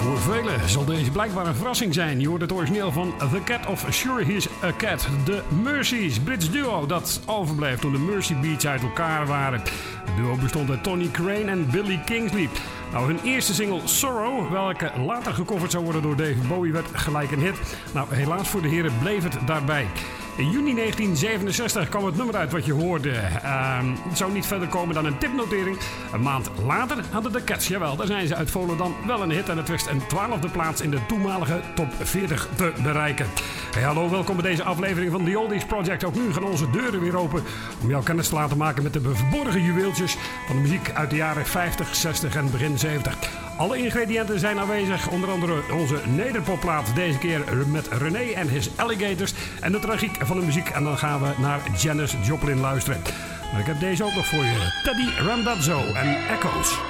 Voor velen zal deze blijkbaar een verrassing zijn. Je hoort het origineel van The Cat of Sure He's a Cat. De Mercies, Brits duo dat overbleef toen de Mersey Beats uit elkaar waren. Het duo bestond uit Tony Crane en Billy Kingsley. Nou, hun eerste single Sorrow, welke later gecoverd zou worden door David Bowie, werd gelijk een hit. Nou, helaas voor de heren bleef het daarbij. In juni 1967 kwam het nummer uit wat je hoorde. Het zou niet verder komen dan een tipnotering. Een maand later hadden de Cats, jawel, daar zijn ze uit Volendam, wel een hit. En het wist een 12e plaats in de toenmalige top 40 te bereiken. Hey, hallo, welkom bij deze aflevering van The Oldies Project. Ook nu gaan onze deuren weer open om jou kennis te laten maken met de verborgen juweeltjes van de muziek uit de jaren 50, 60 en begin 70. Alle ingrediënten zijn aanwezig, onder andere onze nederpopplaat, deze keer met René en His Alligators en de tragiek van de muziek. En dan gaan we naar Janis Joplin luisteren. Maar ik heb deze ook nog voor je, Teddy Randazzo en Echoes.